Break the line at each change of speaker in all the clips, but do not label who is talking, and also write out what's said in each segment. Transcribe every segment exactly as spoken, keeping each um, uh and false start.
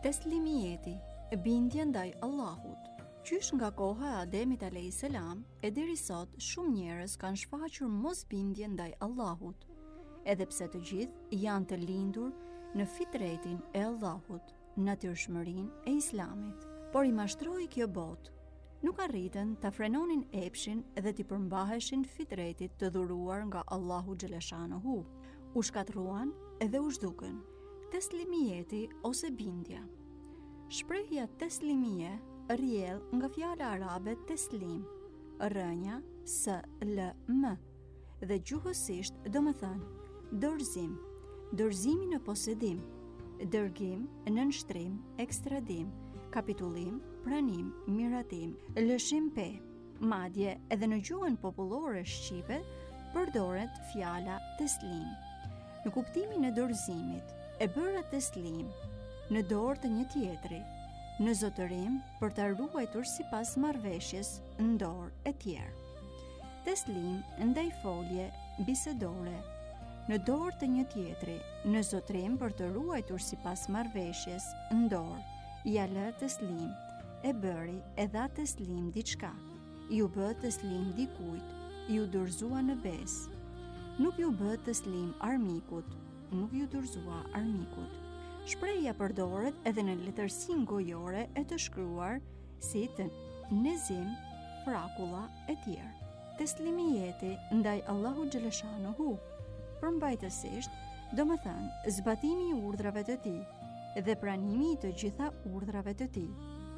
Teslimijeti, bindja ndaj Allahut. Qysh nga koha e Ademit alayhis salam e deri sot shumë njerëz kanë shfaqur mosbindje ndaj Allahut, edhe pse të gjithë janë të lindur në fitretin e Allahut, natyrshmërinë e Islamit. Por i mashtroi kjo botë, nuk arritën ta frenonin epshin dhe t'i përmbaheshin fitretit të dhuruar nga Allahu xhaleshanuhu. U shkatruan edhe u zhdukën. Teslimijeti ose bindja. Shprehja teslimije rrjedh nga fjala arabe teslim, rënja s l m dhe gjuhësisht do më thënë dorëzim, dorëzimi në posedim, dërgim, nënshtrim, ekstradim, kapitullim, pranim, miratim, lëshim pe. Madje edhe në gjuhën popullore shqipe përdoret fjala teslim. Në kuptimin e dorëzimit, e bëra teslim në dorë të një tjetri, në zotërim për ta ruajtur sipas marrëveshjes në dorë e tjerë. Teslim ndaj folje bisedore në dorë të një tjetri, në zotërim për të ruajtur sipas marrëveshjes në dorë. Ja lë teslim, e bëri e dha teslim diçka, ju bë teslim dikujt, ju dorëzua në besë. Nuk ju bë teslim armikut, nuk ju dorëzua armikut. Shprehja përdoret edhe në letërsinë gojore e të shkruar si të nezim, frakulla e tjerë. Teslimijeti ndaj Allahu xhaleshanuhu, përmbajtësisht, do më thënë zbatimi i urdhrave të tij dhe pranimi i të gjitha urdhrave të tij.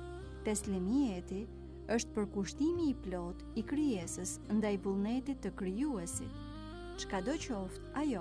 Teslimijeti është përkushtimi i plot i krijesës ndaj vullnetit të krijuesit. Çkado qoftë ajo.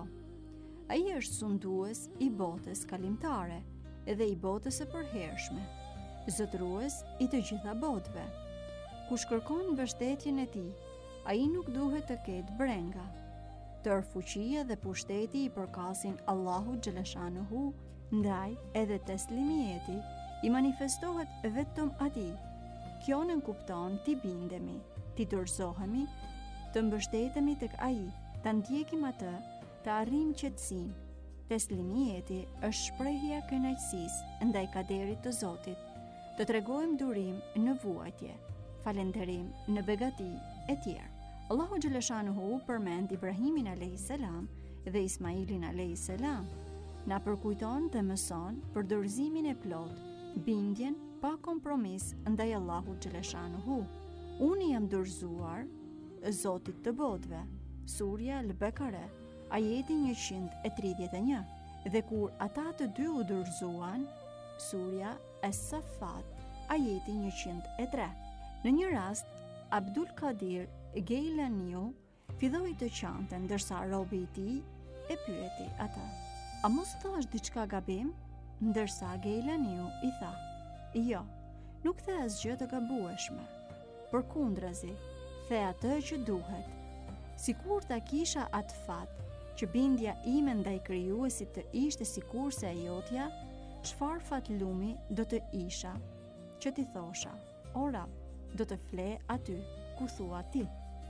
Ai është sundues i botës kalimtare dhe i botës së përhershme, zotërues i të gjitha botëve. Kush kërkon mbështetjen e tij, ai nuk duhet të ketë brenga. Tërë fuqia dhe pushteti i përkasin Allahu xhaleshanuhu, ndaj edhe teslimijeti i manifestohet vetëm atij. Kjo nën kupton ti bindemi, ti dorëzohemi, të mbështetemi tek ai, ta ndjekim atë, të arrim qetësinë. Teslimijeti është shprehja e kënaqësisë ndaj kaderit të Zotit. Të tregojmë durim në vuajtje, falënderim në begati e tjerë. Allahu xhaleshanuhu përmend Ibrahimin alayhis salam dhe Ismailin alayhis salam. Na përkujton dhe mëson për dorëzimin e plot, bindjen pa kompromis ndaj Allahu xhaleshanuhu. Unë jam dorëzuar Zotit të botëve. Surja Al-Bekare, ajeti njëqind e tridhjetë e një. Dhe kur ata të dy u dorëzuan, surja Es-Saffat, ajeti njëqind e tre. Në një rast, Abdul Kadir Geilaniu filloi të qante ndërsa robi i tij e pyeti atë: "A mos thash diçka gabim?" Ndërsa Geilaniu i tha: "Jo, nuk the asgjë të gabueshme. Përkundrazi, the atë që duhet. Sikur ta kisha atë fat që bindja ime ndaj krijuesit të ishte sikur se e jotja, çfarë fatlumi do të isha që ti thosha: O Rab, do të fle aty ku thua ti.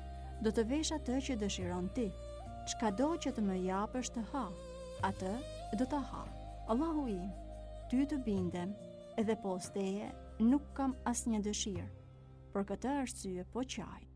Do të vesh atë që dëshiron ti. Çkado që të më japësh të ha, atë do ta ha. Allahu im, ty të bindem, edhe pos teje nuk kam asnjë dëshirë. Për këtë arsye po qaj."